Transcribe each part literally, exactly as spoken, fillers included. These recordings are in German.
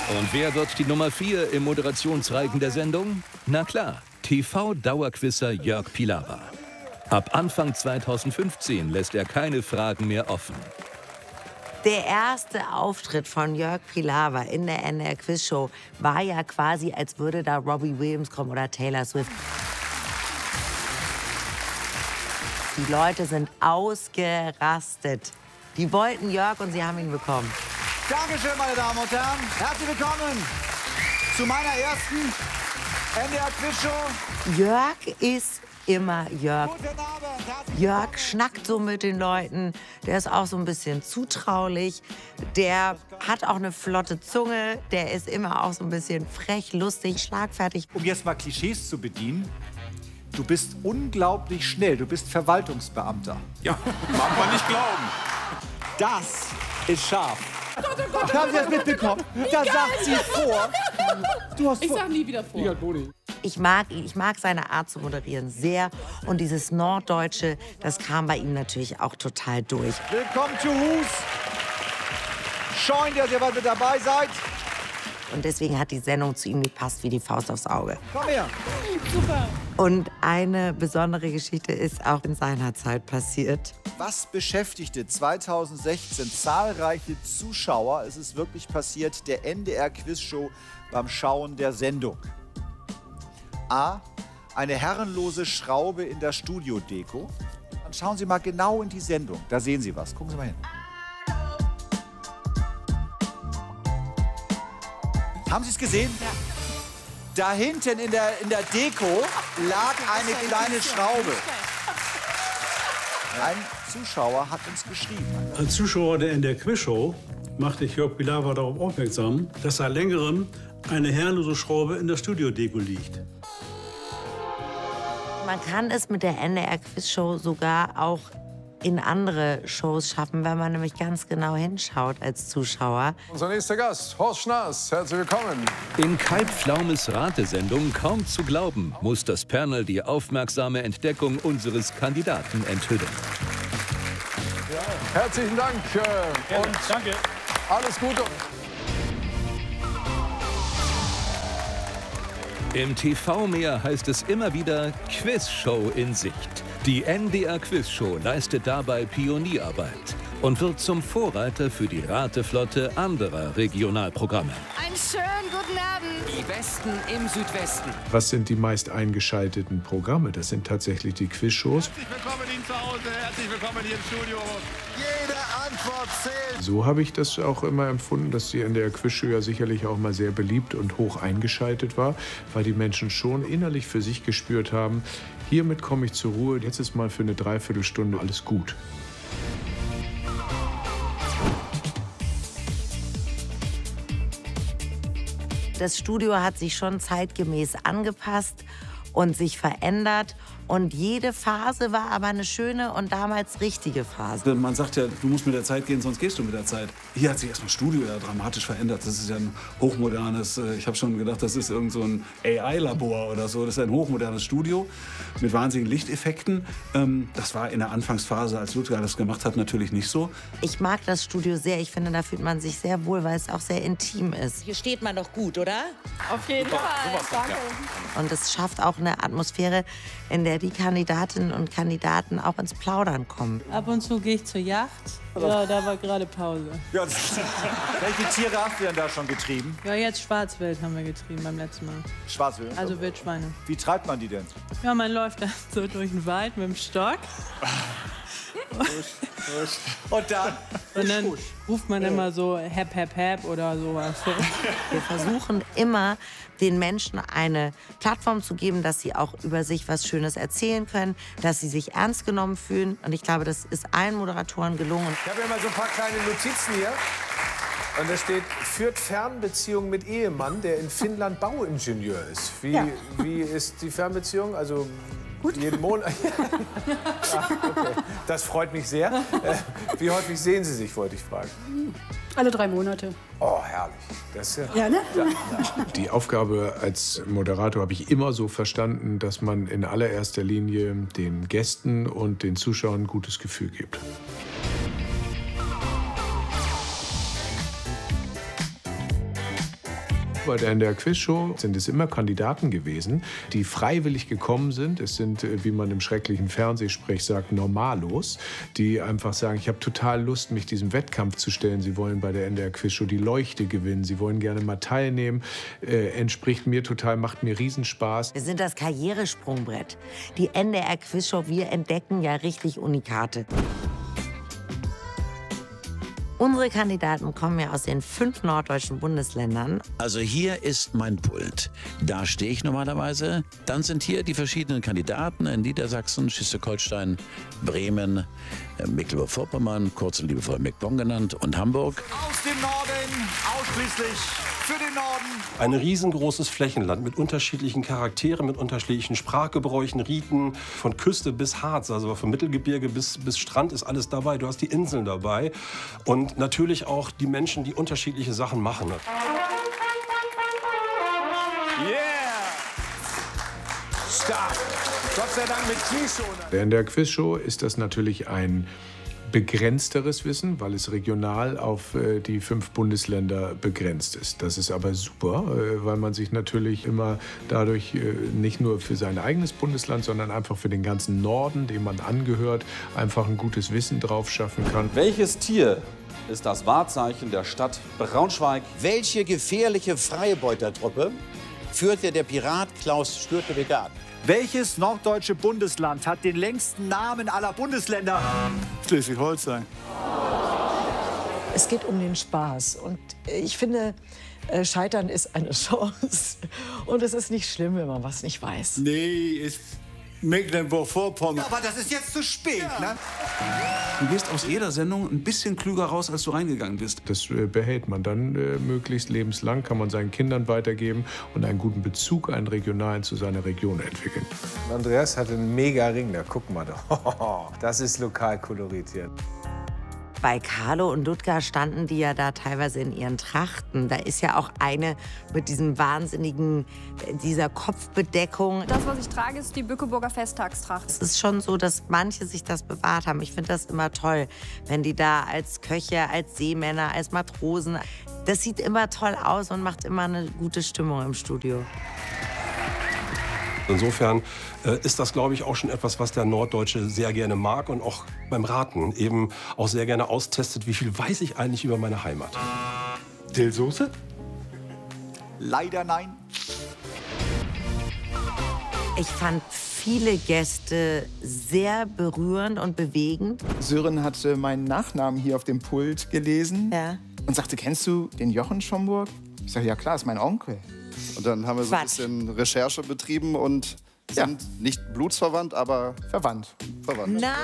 Und wer wird die Nummer vier im Moderationsreigen der Sendung? Na klar, T V-Dauerquizzer Jörg Pilawa. Ab Anfang zweitausendfünfzehn lässt er keine Fragen mehr offen. Der erste Auftritt von Jörg Pilawa in der N D R Quiz Show war ja quasi, als würde da Robbie Williams kommen oder Taylor Swift. Die Leute sind ausgerastet. Die wollten Jörg und sie haben ihn bekommen. Dankeschön, meine Damen und Herren. Herzlich willkommen zu meiner ersten N D R Quiz Show. Jörg ist immer Jörg. Jörg schnackt so mit den Leuten. Der ist auch so ein bisschen zutraulich. Der hat auch eine flotte Zunge. Der ist immer auch so ein bisschen frech, lustig, schlagfertig. Um jetzt mal Klischees zu bedienen. Du bist unglaublich schnell. Du bist Verwaltungsbeamter. Ja, mag man nicht glauben. Das ist scharf. Gott, oh Gott, oh Haben Sie das mitbekommen? Da sagt sie vor. Du hast Ich vor. sag nie wieder vor. Ich mag ihn, ich mag seine Art zu moderieren sehr. Und dieses Norddeutsche, das kam bei ihm natürlich auch total durch. Willkommen zu Hus. Schön, dass ihr bald mit dabei seid. Und deswegen hat die Sendung zu ihm gepasst wie die Faust aufs Auge. Komm her. Super. Und eine besondere Geschichte ist auch in seiner Zeit passiert. Was beschäftigte zweitausendsechzehn zahlreiche Zuschauer? Es ist wirklich passiert, der N D R Quiz Show beim Schauen der Sendung. A. Eine herrenlose Schraube in der Studiodeko. Dann schauen Sie mal genau in die Sendung. Da sehen Sie was. Gucken Sie mal hin. Haben Sie es gesehen? Ja. Da hinten in der, in der Deko lag eine kleine Schraube. Ein Zuschauer hat uns geschrieben. Als Zuschauer der N D R Quiz Show machte ich Jörg Pilawa darauf aufmerksam, dass seit längerem eine herrenlose Schraube in der Studiodeko liegt. Man kann es mit der N D R Quiz Show sogar auch in andere Shows schaffen, wenn man nämlich ganz genau hinschaut als Zuschauer. Unser nächster Gast, Horst Schnaas. Herzlich willkommen. In Kai Pflaumes Ratesendung Kaum zu glauben muss das Panel die aufmerksame Entdeckung unseres Kandidaten enthüllen. Ja, herzlichen Dank äh, und Danke. alles Gute. Im T V-Meer heißt es immer wieder Quizshow in Sicht. Die N D R Quiz Show leistet dabei Pionierarbeit und wird zum Vorreiter für die Rateflotte anderer Regionalprogramme. Einen schönen guten Abend. Die Besten im Südwesten. Was sind die meist eingeschalteten Programme? Das sind tatsächlich die Quizshows. Herzlich willkommen Ihnen zu Hause. Herzlich willkommen hier im Studio. Jede Antwort zählt. So habe ich das auch immer empfunden, dass die N D R Quiz Show ja sicherlich auch mal sehr beliebt und hoch eingeschaltet war, weil die Menschen schon innerlich für sich gespürt haben, hiermit komme ich zur Ruhe, jetzt ist mal für eine Dreiviertelstunde alles gut. Das Studio hat sich schon zeitgemäß angepasst und sich verändert. Und jede Phase war aber eine schöne und damals richtige Phase. Man sagt ja, du musst mit der Zeit gehen, sonst gehst du mit der Zeit. Hier hat sich erstmal das Studio ja dramatisch verändert. Das ist ja ein hochmodernes, ich habe schon gedacht, das ist irgend so ein A I-Labor oder so. Das ist ein hochmodernes Studio mit wahnsinnigen Lichteffekten. Das war in der Anfangsphase, als Ludwig das gemacht hat, natürlich nicht so. Ich mag das Studio sehr. Ich finde, da fühlt man sich sehr wohl, weil es auch sehr intim ist. Hier steht man doch gut, oder? Auf jeden Fall. Danke. Und es schafft auch eine Atmosphäre, in der die Kandidatinnen und Kandidaten auch ins Plaudern kommen. Ab und zu gehe ich zur Yacht. Ja, da war gerade Pause. Ja, welche Tiere habt ihr denn da schon getrieben? Ja, jetzt Schwarzwild haben wir getrieben beim letzten Mal. Schwarzwild? Also Wildschweine. Wie treibt man die denn? Ja, man läuft dann so durch den Wald mit dem Stock. Und dann? Und dann ruft man immer so Hep, Hep, Hep oder sowas. Wir versuchen immer, den Menschen eine Plattform zu geben, dass sie auch über sich was Schönes erzählen können, dass sie sich ernst genommen fühlen. Und ich glaube, das ist allen Moderatoren gelungen. Ich habe ja mal so ein paar kleine Notizen hier. Und da steht, führt Fernbeziehung mit Ehemann, der in Finnland Bauingenieur ist. Wie, ja. wie ist die Fernbeziehung? Also gut. Jeden Monat? Ach, okay. Das freut mich sehr. Wie häufig sehen Sie sich, wollte ich fragen. Alle drei Monate. Oh, herrlich. Das ist ja, ja, ne? Ja, ja. Die Aufgabe als Moderator habe ich immer so verstanden, dass man in allererster Linie den Gästen und den Zuschauern ein gutes Gefühl gibt. Bei der N D R Quizshow sind es immer Kandidaten gewesen, die freiwillig gekommen sind. Es sind, wie man im schrecklichen Fernsehsprech sagt, Normalos, die einfach sagen, ich habe total Lust, mich diesem Wettkampf zu stellen. Sie wollen bei der N D R Quizshow die Leuchte gewinnen. Sie wollen gerne mal teilnehmen. Äh, entspricht mir total, macht mir Riesenspaß. Wir sind das Karrieresprungbrett. Die N D R Quizshow, wir entdecken ja richtig Unikate. Unsere Kandidaten kommen ja aus den fünf norddeutschen Bundesländern. Also hier ist mein Pult. Da stehe ich normalerweise. Dann sind hier die verschiedenen Kandidaten in Niedersachsen, Schleswig-Holstein, Bremen, Mecklenburg-Vorpommern, kurz und liebevoll McBong genannt, und Hamburg. Aus dem Norden, ausschließlich für den Norden. Ein riesengroßes Flächenland mit unterschiedlichen Charakteren, mit unterschiedlichen Sprachgebräuchen, Riten, von Küste bis Harz, also von Mittelgebirge bis, bis Strand ist alles dabei. Du hast die Inseln dabei und natürlich auch die Menschen, die unterschiedliche Sachen machen. Yeah! Stark! Gott sei Dank mit Knieschoner. In der Quizshow ist das natürlich ein begrenzteres Wissen, weil es regional auf äh, die fünf Bundesländer begrenzt ist. Das ist aber super, äh, weil man sich natürlich immer dadurch äh, nicht nur für sein eigenes Bundesland, sondern einfach für den ganzen Norden, dem man angehört, einfach ein gutes Wissen drauf schaffen kann. Welches Tier ist das Wahrzeichen der Stadt Braunschweig? Welche gefährliche Freibeutertruppe führte der Pirat Klaus Störtebeker an? Welches norddeutsche Bundesland hat den längsten Namen aller Bundesländer? Schleswig-Holstein. Es geht um den Spaß. Und ich finde, Scheitern ist eine Chance. Und es ist nicht schlimm, wenn man was nicht weiß. Nee, ist Mecklenburg-Vorpommern. Ja, aber das ist jetzt zu spät, ja. Ne? Du gehst aus jeder Sendung ein bisschen klüger raus, als du reingegangen bist. Das äh, behält man dann äh, möglichst lebenslang, kann man seinen Kindern weitergeben und einen guten Bezug, einen regionalen, zu seiner Region entwickeln. Andreas hat einen mega Ring, da guck mal doch. Das ist Lokalkolorit hier. Bei Carlo und Ludger standen die ja da teilweise in ihren Trachten. Da ist ja auch eine mit diesem wahnsinnigen, dieser Kopfbedeckung. Das, was ich trage, ist die Bückeburger Festtagstracht. Es ist schon so, dass manche sich das bewahrt haben. Ich finde das immer toll, wenn die da als Köche, als Seemänner, als Matrosen. Das sieht immer toll aus und macht immer eine gute Stimmung im Studio. Insofern äh, ist das, glaube ich, auch schon etwas, was der Norddeutsche sehr gerne mag und auch beim Raten eben auch sehr gerne austestet, wie viel weiß ich eigentlich über meine Heimat. Dillsoße? Leider nein. Ich fand viele Gäste sehr berührend und bewegend. Sören hatte meinen Nachnamen hier auf dem Pult gelesen ja. und sagte, kennst du den Jochen Schomburg? Ich sage, ja klar, ist mein Onkel. Und dann haben wir so ein bisschen Recherche betrieben und sind ja. nicht blutsverwandt, aber verwandt. verwandt. Nein!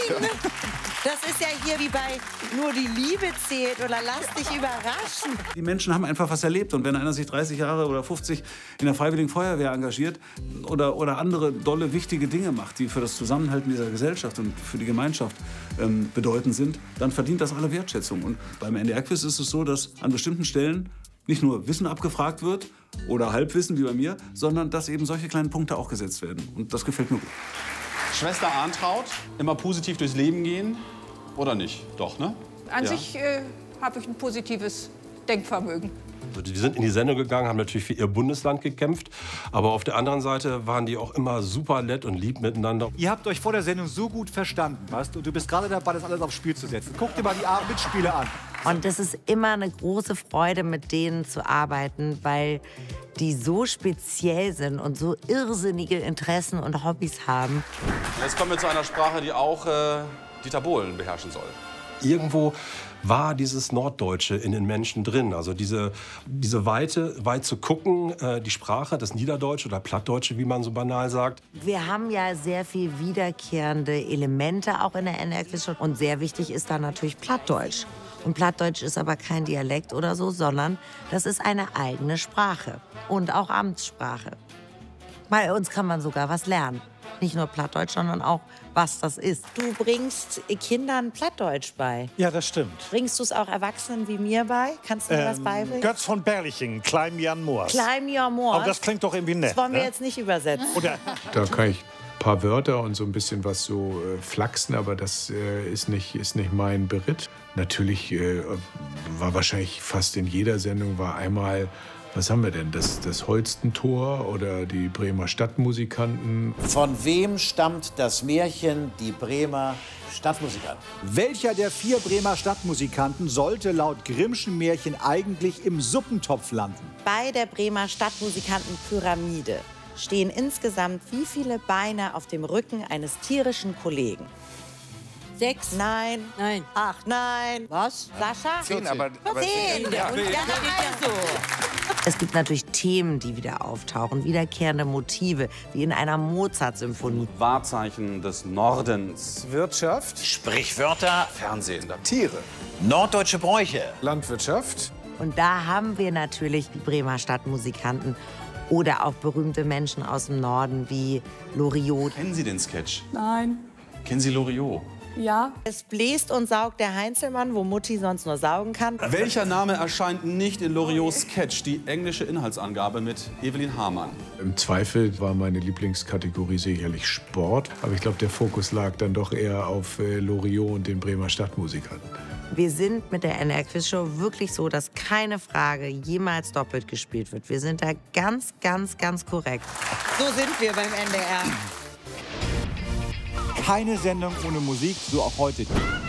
Das ist ja hier wie bei Nur die Liebe zählt oder Lass dich überraschen. Die Menschen haben einfach was erlebt. Und wenn einer sich dreißig Jahre oder fünfzig in der Freiwilligen Feuerwehr engagiert oder, oder andere dolle, wichtige Dinge macht, die für das Zusammenhalten dieser Gesellschaft und für die Gemeinschaft ähm, bedeutend sind, dann verdient das alle Wertschätzung. Und beim N D R-Quiz ist es so, dass an bestimmten Stellen nicht nur Wissen abgefragt wird oder Halbwissen wie bei mir, sondern dass eben solche kleinen Punkte auch gesetzt werden. Und das gefällt mir gut. Schwester Arntraut, immer positiv durchs Leben gehen oder nicht? Doch, ne? An ja. sich äh, habe ich ein positives Denkvermögen. Die sind in die Sendung gegangen, haben natürlich für ihr Bundesland gekämpft. Aber auf der anderen Seite waren die auch immer super nett und lieb miteinander. Ihr habt euch vor der Sendung so gut verstanden, weißt du? Und du bist gerade dabei, das alles aufs Spiel zu setzen. Guck dir mal die armen Mitspieler an. Und es ist immer eine große Freude, mit denen zu arbeiten, weil die so speziell sind und so irrsinnige Interessen und Hobbys haben. Jetzt kommen wir zu einer Sprache, die auch äh, Dieter Bohlen beherrschen soll. Irgendwo war dieses Norddeutsche in den Menschen drin. Also diese, diese Weite, weit zu gucken, äh, die Sprache, das Niederdeutsche oder Plattdeutsche, wie man so banal sagt. Wir haben ja sehr viel wiederkehrende Elemente auch in der N D R-Quizshow. Und sehr wichtig ist da natürlich Plattdeutsch. Und Plattdeutsch ist aber kein Dialekt oder so, sondern das ist eine eigene Sprache und auch Amtssprache. Bei uns kann man sogar was lernen. Nicht nur Plattdeutsch, sondern auch, was das ist. Du bringst Kindern Plattdeutsch bei. Ja, das stimmt. Bringst du es auch Erwachsenen wie mir bei? Kannst du mir ähm, das beibringen? Götz von Berlichingen, Klein-Jan Moors. Klein-Jan Moors? Aber das klingt doch irgendwie nett. Das wollen wir ne? jetzt nicht übersetzen. Oder? Da kann ich ein paar Wörter und so ein bisschen was so äh, flachsen, aber das äh, ist, nicht, ist nicht mein Beritt. Natürlich äh, war wahrscheinlich fast in jeder Sendung war einmal Was haben wir denn? Das, das Holstentor oder die Bremer Stadtmusikanten? Von wem stammt das Märchen Die Bremer Stadtmusikanten? Welcher der vier Bremer Stadtmusikanten sollte laut Grimmschen Märchen eigentlich im Suppentopf landen? Bei der Bremer Stadtmusikantenpyramide stehen insgesamt wie viele Beine auf dem Rücken eines tierischen Kollegen? Sechs, nein. Nein. Acht, nein. Was? Sascha? Zehn, aber... aber Zehn. zehn. Ja, Ja. ja, also. Es gibt natürlich Themen, die wieder auftauchen, wiederkehrende Motive, wie in einer Mozart-Symphonie. Wahrzeichen des Nordens. Wirtschaft. Sprichwörter. Fernsehen. Tiere. Norddeutsche Bräuche. Landwirtschaft. Und da haben wir natürlich die Bremer Stadtmusikanten oder auch berühmte Menschen aus dem Norden wie Loriot. Kennen Sie den Sketch? Nein. Kennen Sie Loriot? Ja. Es bläst und saugt der Heinzelmann, wo Mutti sonst nur saugen kann. Welcher Name erscheint nicht in Loriots Sketch? Die englische Inhaltsangabe mit Evelyn Hamann. Im Zweifel war meine Lieblingskategorie sicherlich Sport. Aber ich glaube, der Fokus lag dann doch eher auf äh, Loriot und den Bremer Stadtmusikanten. Wir sind mit der N D R Quiz Show wirklich so, dass keine Frage jemals doppelt gespielt wird. Wir sind da ganz, ganz, ganz korrekt. So sind wir beim N D R. Keine Sendung ohne Musik, so auch heute.